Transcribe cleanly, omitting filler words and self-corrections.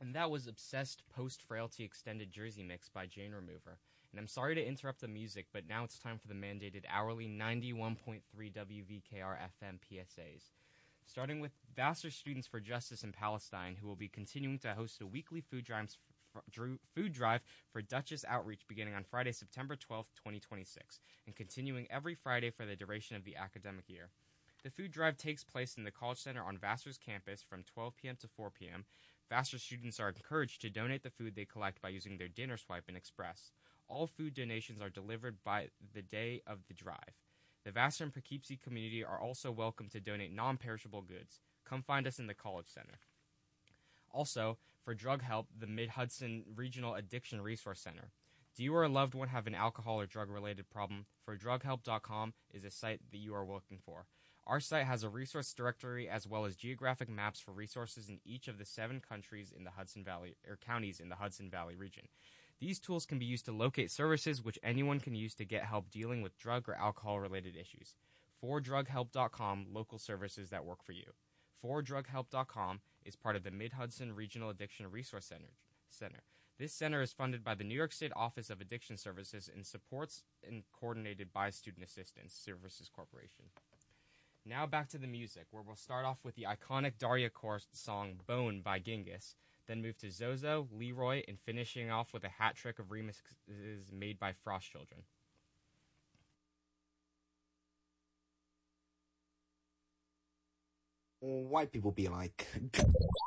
And that was Obsessed Post-Frailty Extended Jersey Mix by Jane Remover. And I'm sorry to interrupt the music, but now it's time for the mandated hourly 91.3 WVKR FM PSAs. Starting with Vassar Students for Justice in Palestine, who will be continuing to host a weekly food drive for Duchess Outreach beginning on Friday, September 12th, 2026, and continuing every Friday for the duration of the academic year. The food drive takes place in the College Center on Vassar's campus from 12 p.m. to 4 p.m. Vassar students are encouraged to donate the food they collect by using their dinner swipe and Express. All food donations are delivered by the day of the drive. The Vassar and Poughkeepsie community are also welcome to donate non-perishable goods. Come find us in the College Center. Also, for drug help, the Mid-Hudson Regional Addiction Resource Center. Do you or a loved one have an alcohol or drug-related problem? ForDrugHelp.com is a site that you are looking for. Our site has a resource directory as well as geographic maps for resources in each of the 7 countries in the Hudson Valley, or counties in the Hudson Valley region. These tools can be used to locate services which anyone can use to get help dealing with drug or alcohol-related issues. ForDrugHelp.com, local services that work for you. ForDrugHelp.com is part of the Mid-Hudson Regional Addiction Resource Center. This center is funded by the New York State Office of Addiction Services and supports and coordinated by Student Assistance Services Corporation. Now back to the music, where we'll start off with the iconic Darya Core song Bone by Genghis, then move to Zozo, Leroy, and finishing off with a hat trick of remixes made by Frost Children. White people be like...